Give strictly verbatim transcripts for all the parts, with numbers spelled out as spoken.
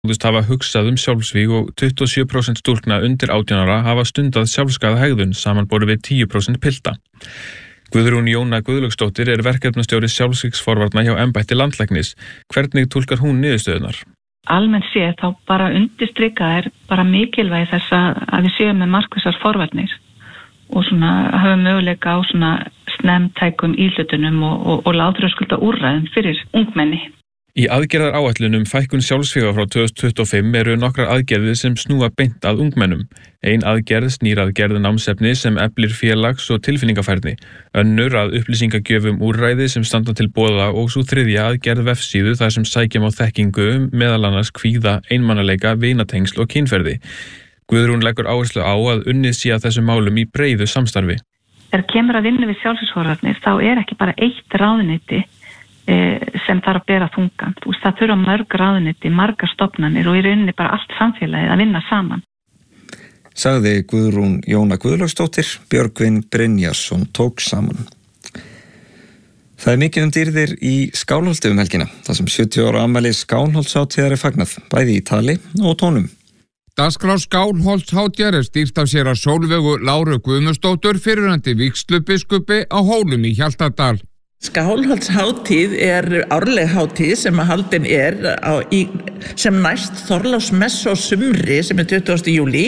hafa hugsað um sjálfsvíg og tuttugu og sjö prósent stúlkna undir átján ára hafa stundað sjálfskaða hegðun samanborið við tíu prósent pilta. Guðrún Jóna Guðlaugsdóttir er verkefnastjóri sjálfsvígsforvarna hjá embætti landlæknis. Hvernig túlkar hún niðurstöðunar? Almennt séð þá bara undirstrika er bara mikilvægi þess að við séum með markvissar forvarnir og svona höfum möguleika á svona snemtækum íhlutunum og, og, og lágþröskulda úrræðum fyrir ungmenni. Í aðgerðar áætlunum fækkun sjálfsvíga frá tvö þúsund tuttugu og fimm eru nokkrar aðgerðir sem snúa beint að ungmennum. Ein aðgerð snýr að gerð námsefni sem eflir félags- og tilfinningafærni, önnur að upplýsingagjöfum úrræði sem standa til boða og svo þriðja að gerð vefsíðu þar sem sækjum á þekkingu meðal annars kvíða, einmanaleika, vinatengsl og kynferði. Guðrún leggur áherslu á að unnið sé að þessum málum í breiðu samstarfi. Er kemur að vinna við sjálfsvígsforvarnir þá er ekki bara eitt ráðuneyti sem þarf að bera þungan. Þú veist, það þurfa mörg ráðuneyti, margar stofnanir og í rauninni bara allt samfélagið að vinna saman. Sagði Guðrún Jóna Guðlaugsdóttir, Björgvin Brynjarsson tók saman. Það er mikið um dýrðir í Skálholti um helgina, þar sem sjötíu ára afmæli Skálholtshátíðar er fagnað, bæði í tali og tónum. Dagskrá Skálholtshátíðar er stýrt af sér að Sólveigu Láru Guðmundsdóttur, fyrrverandi vígslubiskupi á Hólum í Hjaltadal. Skálholtshátíð er árleg hátíð sem að haldin er á, í, sem næst Þorláksmessu á sumri sem er tuttugasta júlí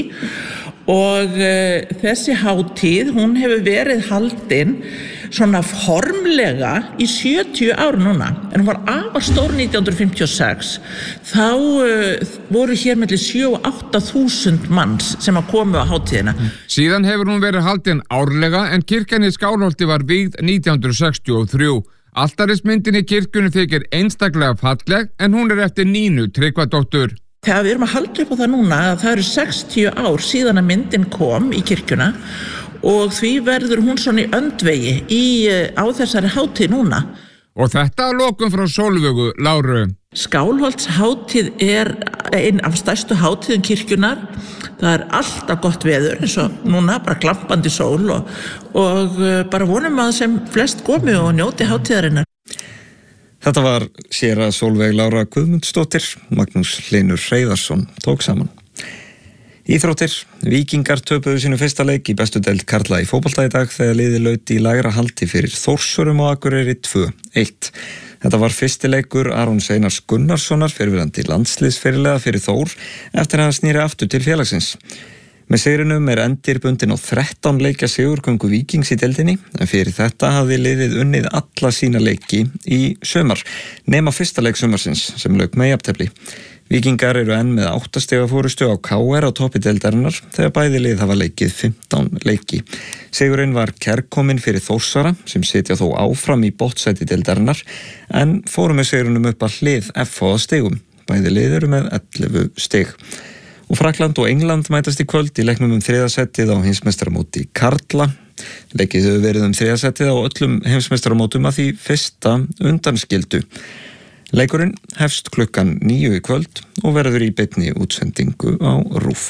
og uh, þessi hátíð hún hefur verið haldin svona formlega í sjötíu ár núna en hún var afar stór nítján hundruð fimmtíu og sex þá uh, voru hér milli sjö og átta þúsund manns sem að komu á hátíðina. Síðan hefur hún verið haldin árlega en kirkjan í Skálholti var vígð nítján hundruð sextíu og þrjú. Altarismyndin í kirkjunni þykir einstaklega falleg en hún er eftir Nínu Tryggvadóttur. Þegar við erum að halda upp á það núna að það eru sextíu ár síðan að myndin kom í kirkjuna og því verður hún svona í öndvegi í, á þessari hátíð núna. Og þetta að lokum frá Sólveigu Láru. Skálholtshátíð er ein af stærstu hátíðum kirkjunar. Það er alltaf gott veður eins og núna, bara glampandi sól og, og bara vonum að sem flest komi og njóti hátíðarinnar. Þetta var séra Sólveig Lára Guðmundsdóttir, Magnús Hlynur Hreiðarsson tók saman. Íþróttir, Víkingar töpuðu sínu fyrsta leik í bestu deild karla í fótbolta í dag þegar liðið laut í lægra haldi fyrir Þórsurum og Akureyri tvö eitt. Þetta var fyrsti leikur Arons Einars Gunnarssonar fyrrverandi landsliðsfyrirliða fyrir Þór eftir að hann snýri aftur til félagsins. Með sigrinum er endir bundin á þrettán leikja sigurgöngu Víkings í deildinni en fyrir þetta hafði liðið unnið alla sína leiki í sumar, nema fyrsta leik sumarsins sem lauk með jafntefli. Víkingar eru enn með átta stiga forystu á K R á toppi deildarinnar þegar bæði lið hafa leikið fimmtán leiki. Sigurinn var kærkominn fyrir Þórsara sem sitja þó áfram í botnsæti deildarinnar en fóru með sigrinum upp að hlið F H stigum. Bæði lið eru með ellefu stig. Og Frakkland og England mætast í kvöld í leiknum um þriðasettið á heimsmeistaramóti karla. Leikið hefur verið um þriðasettið á öllum heimsmeistaramótum að því fyrsta undanskildu. Leikurinn hefst klukkan níu í kvöld og verður í beinni útsendingu á RÚV.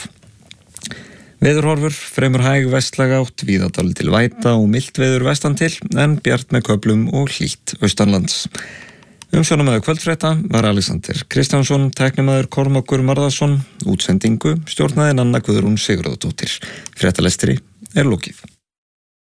Veðurhorfur, fremur hæg vestlæg átt, víða dálítil væta og milt veður vestan til en bjart með köflum og hlýtt austanlands. Umsjónamaður kvöldfrétta var Alexander Kristjánsson, tæknimaður Kormákur Marðarsson, útsendingu stjórnaði Nanna Guðrún Sigurðardóttir. Fréttalestri er lokið.